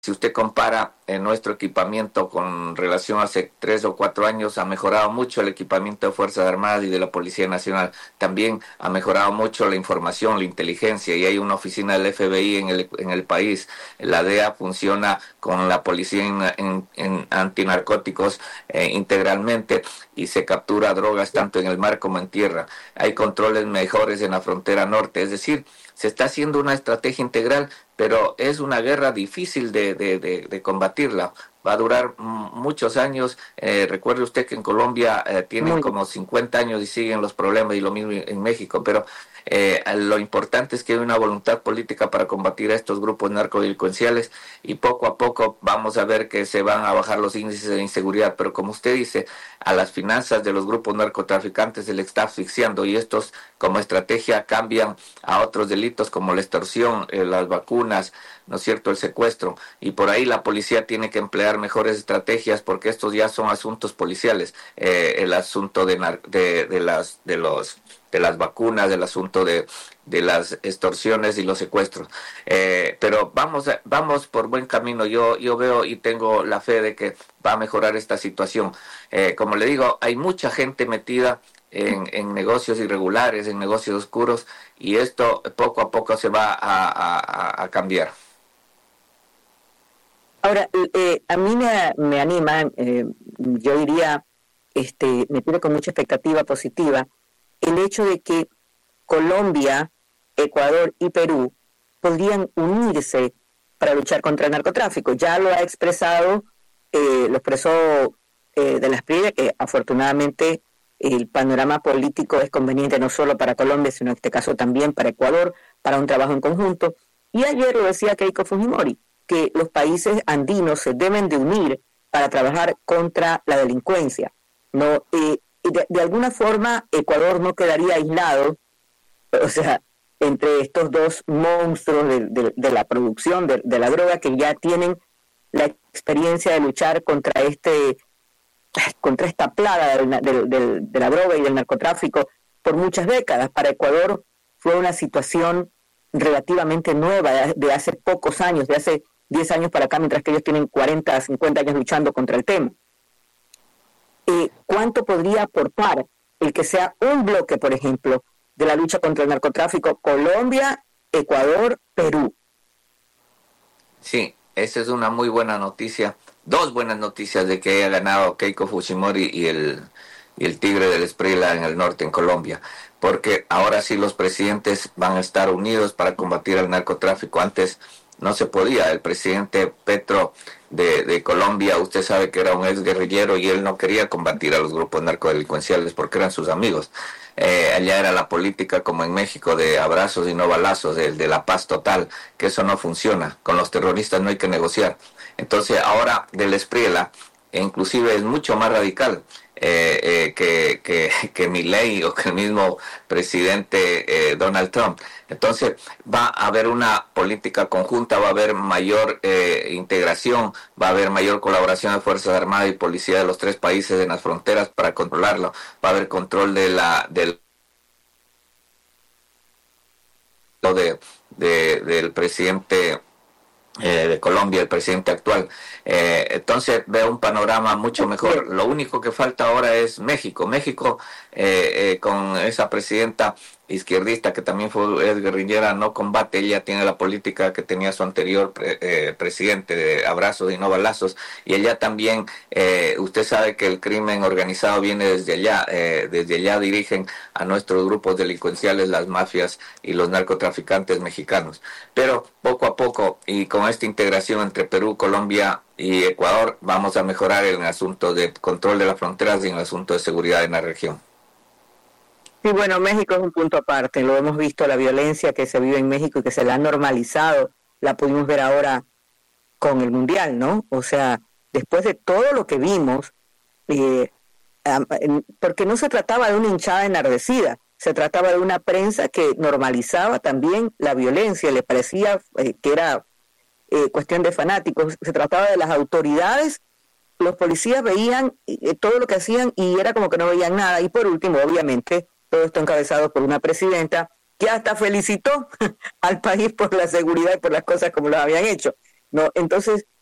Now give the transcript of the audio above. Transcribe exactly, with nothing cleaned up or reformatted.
Si usted compara eh, nuestro equipamiento con relación a hace tres o cuatro años, ha mejorado mucho el equipamiento de Fuerzas Armadas y de la Policía Nacional. También ha mejorado mucho la información, la inteligencia, y hay una oficina del F B I en el, en el país. La D E A funciona con la policía en, en, en antinarcóticos eh, integralmente, y se captura drogas tanto en el mar como en tierra. Hay controles mejores en la frontera norte, es decir, se está haciendo una estrategia integral, pero es una guerra difícil de, de, de, de combatirla. Va a durar muchos años. Eh, recuerde usted que en Colombia eh, tienen Muy como cincuenta años y siguen los problemas, y lo mismo en México, pero eh, lo importante es que hay una voluntad política para combatir a estos grupos narcodelincuenciales, y poco a poco vamos a ver que se van a bajar los índices de inseguridad. Pero como usted dice, a las finanzas de los grupos narcotraficantes se le está asfixiando, y estos como estrategia cambian a otros delitos como la extorsión, eh, las vacunas, ¿no es cierto?, el secuestro, y por ahí la policía tiene que emplear mejores estrategias, porque estos ya son asuntos policiales, eh, el asunto de, de, de las de los de las vacunas, el asunto de, de las extorsiones y los secuestros. Eh, pero vamos a, vamos por buen camino. Yo yo veo y tengo la fe de que va a mejorar esta situación. Eh, como le digo, hay mucha gente metida en, en negocios irregulares, en negocios oscuros, y esto poco a poco se va a, a, a cambiar. Ahora, eh, a mí me, me anima, eh, yo diría, este, me tiene con mucha expectativa positiva el hecho de que Colombia, Ecuador y Perú podrían unirse para luchar contra el narcotráfico. Ya lo ha expresado, eh, lo expresó eh, de la Espriella, que afortunadamente el panorama político es conveniente no solo para Colombia, sino en este caso también para Ecuador, para un trabajo en conjunto. Y ayer lo decía Keiko Fujimori, que los países andinos se deben de unir para trabajar contra la delincuencia. No, eh, de, de alguna forma Ecuador no quedaría aislado, o sea, entre estos dos monstruos de, de, de la producción de, de la droga, que ya tienen la experiencia de luchar contra este contra esta plaga de, de, de, de la droga y del narcotráfico por muchas décadas. Para Ecuador fue una situación relativamente nueva, de, de hace pocos años, de hace diez años para acá, mientras que ellos tienen cuarenta, cincuenta años luchando contra el tema. Eh, ¿Cuánto podría aportar el que sea un bloque, por ejemplo, de la lucha contra el narcotráfico? Colombia, Ecuador, Perú. Sí, esa es una muy buena noticia. Dos buenas noticias de que haya ganado Keiko Fujimori y el, y el Tigre del Espriella en el norte, en Colombia. Porque ahora sí los presidentes van a estar unidos para combatir el narcotráfico. Antes no se podía. El presidente Petro de, de Colombia, usted sabe que era un ex guerrillero, y él no quería combatir a los grupos narcodelincuenciales porque eran sus amigos. Eh, allá era la política como en México, de abrazos y no balazos, de, de la paz total, que eso no funciona. Con los terroristas no hay que negociar. Entonces ahora del Espriella, e inclusive es mucho más radical eh, eh, que, que, que Milei o que el mismo presidente eh, Donald Trump. Entonces va a haber una política conjunta, va a haber mayor eh, integración, va a haber mayor colaboración de Fuerzas Armadas y Policía de los tres países en las fronteras para controlarlo. Va a haber control de la del de, de, del presidente Eh, de Colombia, el presidente actual. Eh, entonces veo un panorama mucho mejor. Lo único que falta ahora es México. México eh, eh, con esa presidenta izquierdista que también fue es guerrillera, no combate. Ella tiene la política que tenía su anterior pre, eh, presidente, de abrazos y no balazos, y ella también, eh, usted sabe que el crimen organizado viene desde allá, eh, desde allá dirigen a nuestros grupos delincuenciales, las mafias y los narcotraficantes mexicanos. Pero poco a poco, y con esta integración entre Perú, Colombia y Ecuador, vamos a mejorar en el asunto de control de las fronteras y en el asunto de seguridad en la región. Sí, bueno, México es un punto aparte, lo hemos visto, la violencia que se vive en México y que se la ha normalizado, la pudimos ver ahora con el Mundial, ¿no? O sea, después de todo lo que vimos, eh, porque no se trataba de una hinchada enardecida, se trataba de una prensa que normalizaba también la violencia, le parecía eh, que era eh, cuestión de fanáticos, se trataba de las autoridades. Los policías veían eh, todo lo que hacían y era como que no veían nada. Y por último, obviamente, todo esto encabezado por una presidenta que hasta felicitó al país por la seguridad y por las cosas como lo habían hecho. ¿no? Entonces,